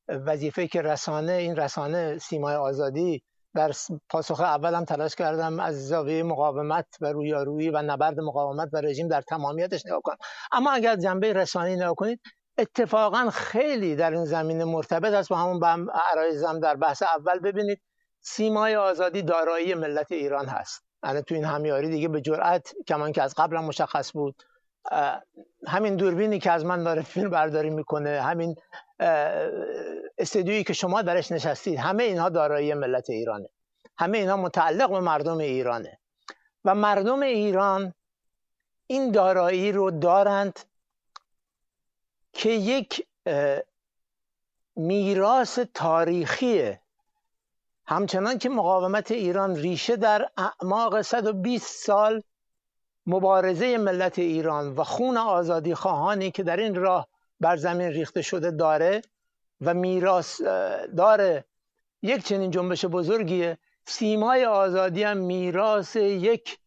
وظیفه که این رسانه سیمای آزادی در پاسخ اول هم تلاش کردم از زاویه مقاومت و رویارویی و نبرد مقاومت و رژیم در تمامیتش نگاه کنم. اما اگر جنبه رسانه‌ای نگاه کنید، اتفاقا خیلی در این زمینه مرتبط است با همون عرایزم در بحث اول. ببینید، سیمای آزادی دارایی ملت ایران هست. یعنی تو این همیاری دیگه به جرئت، کمان که از قبل هم مشخص بود، همین دوربینی که از من داره فیلم برداری میکنه، همین استودیویی که شما درش نشستید، همه اینها دارایی ملت ایرانه، همه اینها متعلق به مردم ایرانه و مردم ایران این دارایی رو دارند که یک میراث تاریخیه. همچنان که مقاومت ایران ریشه در اعماق 120 سال مبارزه ملت ایران و خون آزادی خواهانی که در این راه بر زمین ریخته شده داره و میراث داره یک چنین جنبش بزرگیه، سیمای آزادی هم میراث یک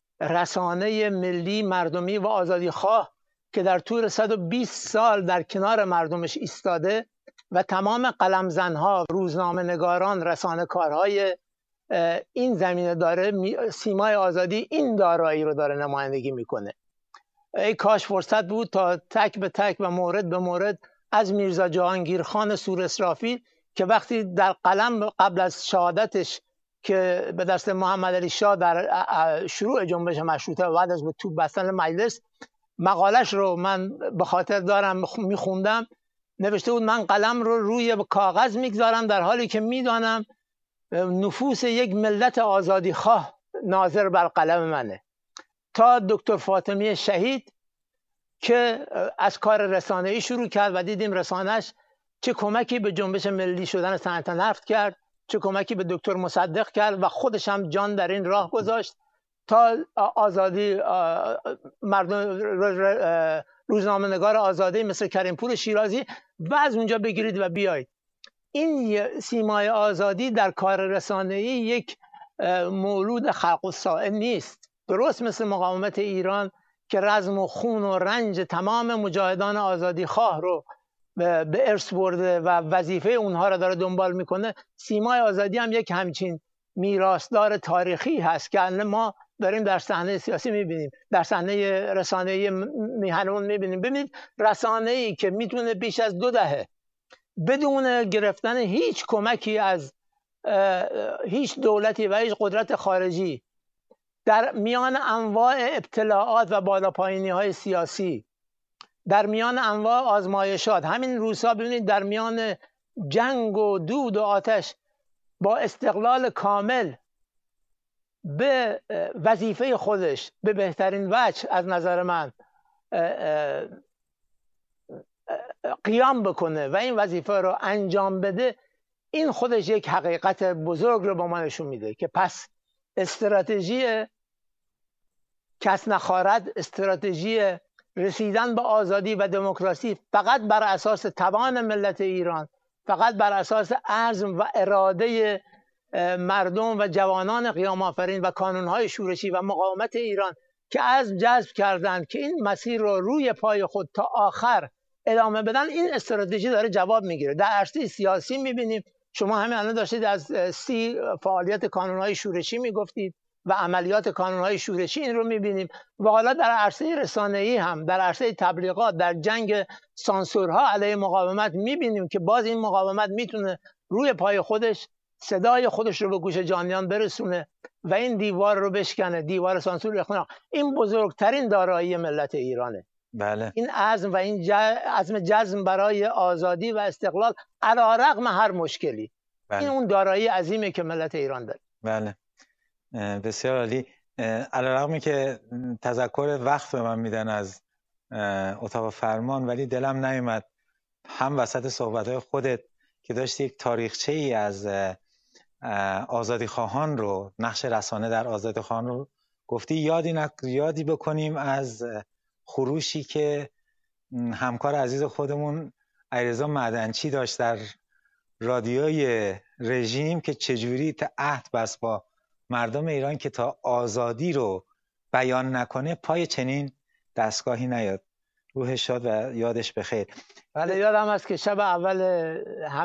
رسانه ملی مردمی و آزادی خواه که در طول 120 سال در کنار مردمش ایستاده و تمام قلمزنها، روزنامه نگاران، رسانه کارهای این زمینه داره. سیمای آزادی این دارایی رو داره نمایندگی میکنه. ای کاش فرصت بود تا تک به تک و مورد به مورد از میرزا جهانگیرخان سور اسرافیل که وقتی در قلم قبل از شهادتش که به دست محمد علی شاه در شروع جنبش مشروطه و بعد از به توپ بستن مجلس، مقالش رو من به خاطر دارم میخوندم، نوشته بود من قلم رو روی کاغذ میگذارم در حالی که میدانم نفوس یک ملت آزادی خواه ناظر بر قلم منه. تا دکتر فاطمی شهید که از کار رسانه‌ای شروع کرد و دیدیم رسانه‌اش چه کمکی به جنبش ملی شدن صنعت نفت کرد، چه کمکی به دکتر مصدق کرد و خودش هم جان در این راه گذاشت تا آزادی مردم، روزنامه‌نگار آزادی مثل کریمپور شیرازی و از اونجا بگیرید و بیایید. این سیمای آزادی در کار رسانه‌ای یک مولود خلق الساعه نیست، درست مثل مقاومت ایران که رزم و خون و رنج تمام مجاهدان آزادی خواه رو به ارث برده و وظیفه اونها رو داره دنبال میکنه. سیمای آزادی هم یک همچین میراثدار تاریخی هست که ما داریم در صحنه سیاسی میبینیم، در صحنه رسانه‌ای میهنمون میبینیم. ببینید، رسانه‌ای که میتونه بیش از 2 دهه بدون گرفتن هیچ کمکی از هیچ دولتی و هیچ قدرت خارجی در میان انواع ابتلاعات و بالاپایینی‌های سیاسی، در میان انواع آزمایشات، همین روزها ببینید در میان جنگ و دود و آتش با استقلال کامل به وظیفه خودش به بهترین وجه از نظر من قیام بکنه و این وظیفه رو انجام بده، این خودش یک حقیقت بزرگ رو با ما نشون میده که پس استراتژی کس نخارد، استراتژی رسیدن به آزادی و دموکراسی فقط بر اساس توان ملت ایران، فقط بر اساس عزم و اراده مردم و جوانان قیام آفرین و کانونهای شورشی و مقاومت ایران که عزم جذب کردند که این مسیر رو روی پای خود تا آخر ادامه بدن، این استراتژی داره جواب میگیره. در عرصه سیاسی میبینیم، شما همین الان داشتید از 30 فعالیت کانونهای شورشی میگفتید و عملیات کانونهای شورشی، این رو میبینیم. و حالا در عرصه رسانه‌ای هم، در عرصه تبلیغات، در جنگ سانسورها علیه مقاومت میبینیم که باز این مقاومت میتونه روی پای خودش صدای خودش رو به گوش جانیان برسونه و این دیوار رو بشکنه، دیوار سانسور اختناق. این بزرگترین دارایی ملت ایرانه. بله. این عزم و این عزم جزم برای آزادی و استقلال علیرغم هر مشکلی. بله. این اون دارایی عظیمه که ملت ایران داره. بله، بسیار عالی. علیرغمی که تذکر وقت به من میدن از اتاق فرمان، ولی دلم نیومد هم وسط صحبت‌های خودت که داشتی یک تاریخچه‌ای از آزادی خواهان رو، نقش رسانه در آزادی خواهان رو گفتی، یادی بکنیم از خروشی که همکار عزیز خودمون علیرضا معدنچی داشت در رادیوی رژیم که چجوری عهد بست با مردم ایران که تا آزادی رو بیان نکنه پای چنین دستگاهی نیاد. روحش شاد و یادش بخیر. بله، یادم است که شب اول